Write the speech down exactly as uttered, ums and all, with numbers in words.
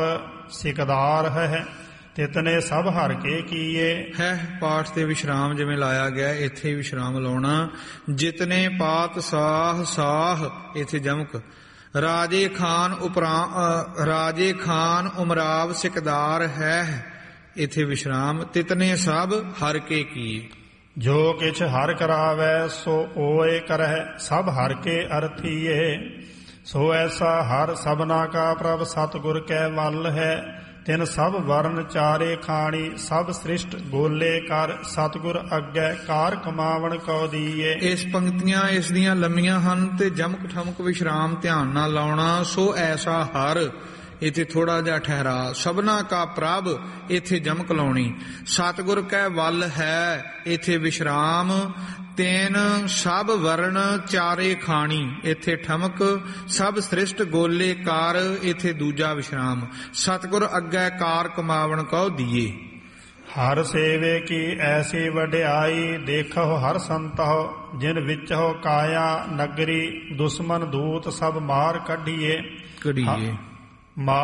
ਸਿਕਦਾਰ ਹੈ ਤਿਤਨੇ ਸਭ ਹਰ ਕੇ ਕੀਏ। ਹੈ ਪਾਠ ਤੇ ਵਿਸ਼ਰਾਮ ਜਿਵੇਂ ਲਾਇਆ ਗਿਆ, ਇੱਥੇ ਵਿਸ਼ਰਾਮ ਲਾਉਣਾ। ਜਿਤਨੇ ਪਾਤ ਸਾਹ ਸਾਹ, ਇੱਥੇ ਜਮਕ। ਰਾਜੇ ਖਾਨ ਉਪਰਾ ਰਾਜੇ ਖਾਨ ਉਮਰਾਵ ਸਿਕਦਾਰ ਹੈ, ਇੱਥੇ ਵਿਸ਼ਰਾਮ। ਤਿਤਨੇ ਸਭ ਹਰ ਕੇ ਕੀਏ। ਜੋ ਕਿਛ ਹਰ ਕਰਾਵੈ ਸੋ ਓਏ ਕਰਹਿ, ਸਭ ਹਰ ਕੇ ਅਰਥੀਏ। ਸੋ ਐਸਾ ਹਰ ਸਭਨਾ ਕਾ ਪ੍ਰਭ ਸਤਿਗੁਰ ਕੈ ਵੱਲ ਹੈ। ਤਿਨ ਸਭ ਵਰਨ ਚਾਰੇ ਖਾਣੀ, ਸਭ ਸ੍ਰਿਸ਼ਟ ਗੋਲੇ ਕਰ। ਸਤਿਗੁਰ ਅੱਗੇ ਕਾਰ ਕਮਾਵਣ ਕਉ ਦੀਏ। ਇਸ ਪੰਕਤੀਆਂ ਇਸ ਦੀਆਂ ਲੰਮੀਆਂ ਹਨ ਤੇ ਜਮਕ ਠਮਕ ਵਿਸ਼ਰਾਮ ਧਿਆਨ ਨਾਲ ਲਾਉਣਾ। ਸੋ ਐਸਾ ਹਰ, ਇੱਥੇ ਥੋੜਾ ਜਿਹਾ ਠਹਿਰਾ। ਸਭਨਾ ਕਾ ਪ੍ਰਭ, ਇੱਥੇ ਜਮਕ ਲਾਉਣੀ। ਸਤਿਗੁਰ ਕੈ ਵੱਲ ਹੈ, ਇੱਥੇ ਵਿਸ਼ਰਾਮ। ਤੈਨ ਸਭ ਵਰਨ ਚਾਰੇ ਖਾਣੀ, ਇੱਥੇ ਠਮਕ। ਸਭ ਸ੍ਰਿਸ਼ਟ ਗੋਲੇ ਕਾਰ, ਇੱਥੇ ਦੂਜਾ ਵਿਸ਼ਰਾਮ। ਸਤਿਗੁਰ ਅੱਗੇ ਕਾਰ ਕਮਾਵਣ ਕਉ ਦੀਏ। ਹਰ ਸੇਵੇ ਕੀ ਐਸੀ ਵਡਿਆਈ, ਦੇਖੋ ਹਰ ਸੰਤਹੁ ਜਿਨ ਵਿਚਹੁ ਕਾਇਆ ਨਗਰੀ। ਦੁਸ਼ਮਨ ਦੂਤ ਸਭ ਮਾਰ ਕੱਢੀਏ ਕੱਢੀਏ।